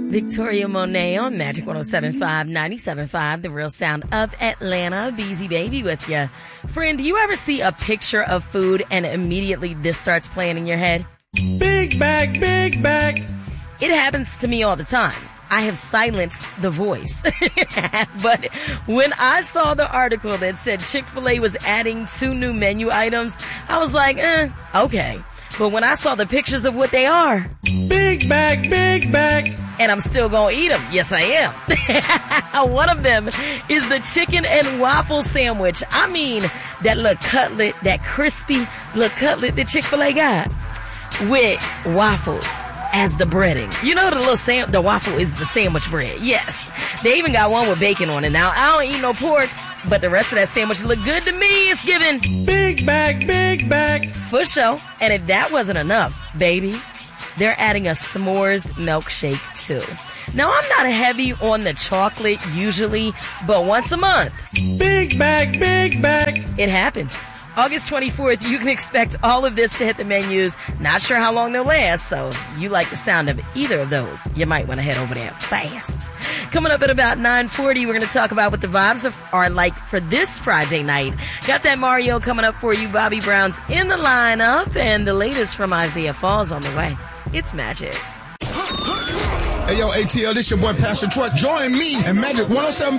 Victoria Monet on Magic 107.5, 97.5, the real sound of Atlanta. Beezy Baby with you. Friend, do you ever see a picture of food and immediately this starts playing in your head? Big bag, big bag. It happens to me all the time. I have silenced the voice. But when I saw the article that said Chick-fil-A was adding 2 new menu items, I was like, okay. But when I saw the pictures of what they are, big bag, big bag. And I'm still gonna eat them. Yes, I am. One of them is the chicken and waffle sandwich. I mean, that little cutlet, that crispy little cutlet that Chick-fil-A got with waffles as the breading. You know the waffle is the sandwich bread. Yes. They even got one with bacon on it. Now, I don't eat no pork, but the rest of that sandwich look good to me. It's giving big bag, big bag. For sure. And if that wasn't enough, baby, they're adding a s'mores milkshake too. Now, I'm not heavy on the chocolate usually, but once a month, big bag, big bag. It happens. August 24th, you can expect all of this to hit the menus. Not sure how long they'll last, so if you like the sound of either of those, you might want to head over there fast. Coming up at about 9:40, we're going to talk about what the vibes are like for this Friday night. Got that Mario coming up for you. Bobby Brown's in the lineup, and the latest from Isaiah Falls on the way. It's Magic. Hey, yo, ATL, this your boy Pastor Troy. Join me and Magic 107.